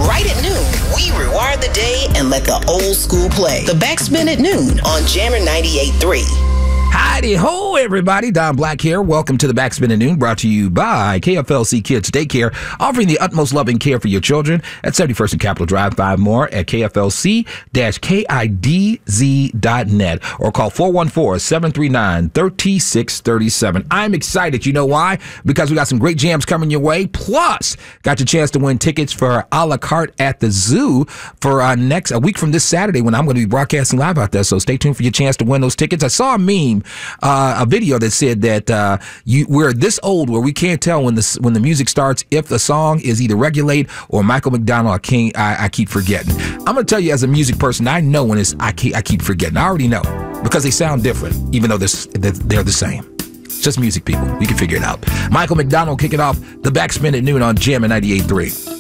Right at noon, we rewind the day and let the old school play. The Backspin at noon on Jammer 98.3. Howdy ho, everybody. Don Black here. Welcome to the Backspin at Noon, brought to you by KFLC Kids Daycare, offering the utmost loving care for your children at 71st and Capitol Drive. 5 more at KFLC-KIDZ.net or call 414-739-3637. I'm excited. You know why? Because we got some great jams coming your way. Plus, got your chance to win tickets for a la carte at the zoo for a week from this Saturday when I'm going to be broadcasting live out there. So stay tuned for your chance to win those tickets. I saw a meme, a video that said that we're this old where we can't tell when the music starts if the song is either Regulate or Michael McDonald or King. I keep forgetting. I'm gonna tell you, as a music person, I know when it's I keep forgetting. I already know because they sound different, even though they're the same. It's just music, people. We can figure it out. Michael McDonald kicking off the Backspin at noon on Jammer 98.3.